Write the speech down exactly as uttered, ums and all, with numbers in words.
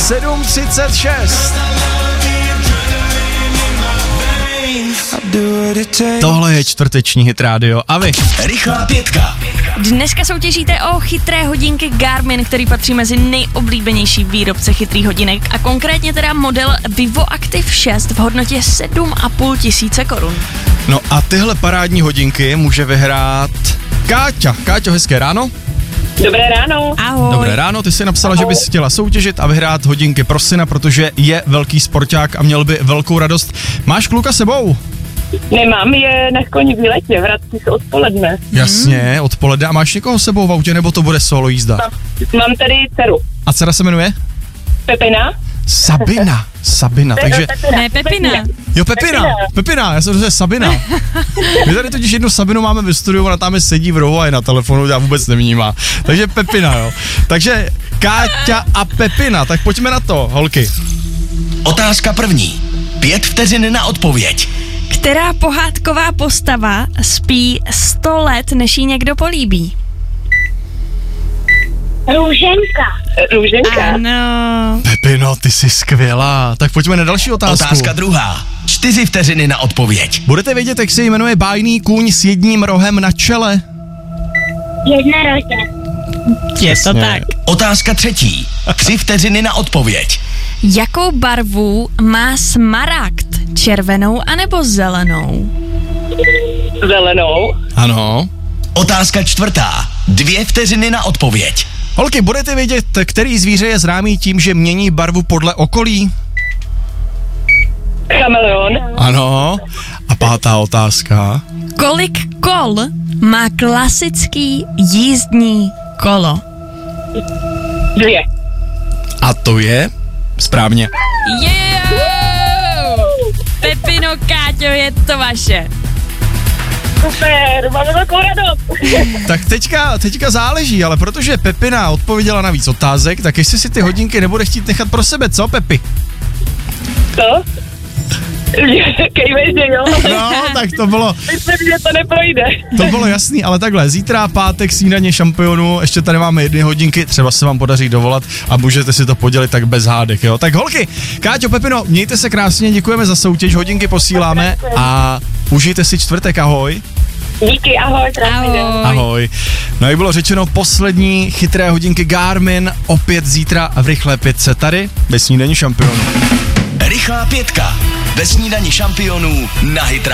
sedm třicet šest. Tohle je čtvrteční Hit Radio. A vy? Rychlá pětka. Dneska soutěžíte o chytré hodinky Garmin, který patří mezi nejoblíbenější výrobce chytrých hodinek a konkrétně teda model Vivo Active šest v hodnotě sedm a půl tisíce korun. No a tyhle parádní hodinky může vyhrát Káťa. Káťo, hezké ráno. Dobré ráno. Ahoj. Dobré ráno, ty jsi napsala, Ahoj. že bys chtěla soutěžit a vyhrát hodinky pro syna, protože je velký sporták a měl by velkou radost. Máš kluka sebou? Nemám, je na koni v letě, vrací se odpoledne. Jasně, odpoledne. A máš někoho sebou v autě, nebo to bude solo jízda? Mám, mám tady dceru. A dcera se jmenuje? Pepina. Sabina, Sabina, takže... Ne, Pepina. Jo, Pepina, Pepina, já jsem říkal, Sabina. My tady totiž jednu Sabinu máme ve studiu, ona tam sedí v rohu a je na telefonu, já vůbec nevnímá. Takže Pepina, jo. Takže Káťa a Pepina, tak pojďme na to, holky. Otázka první. Pět vteřin na odpověď. Která pohádková postava spí sto let, než jí někdo políbí? Růženka. Růženka. Ano. Pepino, ty jsi skvělá. Tak pojďme na další otázku. Otázka druhá. Čtyři vteřiny na odpověď. Budete vědět, jak se jmenuje bájný kůň s jedním rohem na čele? Jednorožec. Je to tak. Otázka třetí. Tři vteřiny na odpověď. Jakou barvu má smaragd? Červenou anebo zelenou? Zelenou. Ano. Otázka čtvrtá. Dvě vteřiny na odpověď. Holky, budete vědět, který zvíře je známý tím, že mění barvu podle okolí? Chameleon. Ano. A pátá otázka. Kolik kol má klasický jízdní kolo? Dvě. A to je správně. Yeah! Pepino, Káťo, je to vaše. Super, máme velkou radost. Tak teďka, teďka záleží, ale protože Pepina odpověděla na víc otázek, tak jestli si ty hodinky nebude chtít nechat pro sebe, co, Pepi? Co? Kejvej, že jo? No, tak to bylo, Myslím, že to neprojde. to bylo jasný, ale takhle, zítra pátek snídaně šampionu, ještě tady máme jedny hodinky, třeba se vám podaří dovolat a můžete si to podělit tak bez hádek, jo? Tak holky, Káťo, Pepino, mějte se krásně, děkujeme za soutěž, hodinky posíláme a užijte si čtvrtek, ahoj. Díky, ahoj, krásný den. Ahoj. No jak bylo řečeno, poslední chytré hodinky Garmin opět zítra v rychlé pětce tady ve snídani šampionů. Rychlá pětka. Ve snídani šampionů na Hit